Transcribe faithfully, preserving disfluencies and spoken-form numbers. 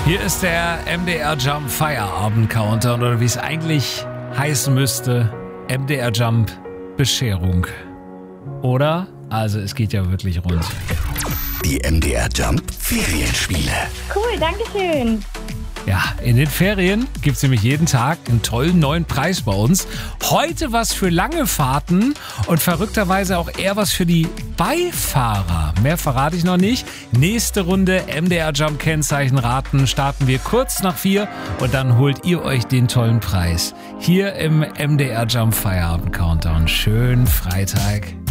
Hier ist der M D R Jump Feierabend Countdown oder wie es eigentlich heißen müsste, M D R Jump Bescherung. Oder? Also es geht ja wirklich rund. Die M D R Jump Ferienspiele. Cool, danke schön. Ja, in den Ferien gibt es nämlich jeden Tag einen tollen neuen Preis bei uns. Heute was für lange Fahrten und verrückterweise auch eher was für die Beifahrer. Mehr verrate ich noch nicht. Nächste Runde M D R Jump Kennzeichen raten starten wir kurz nach vier und dann holt ihr euch den tollen Preis. Hier im M D R Jump Feierabend Countdown. Schönen Freitag.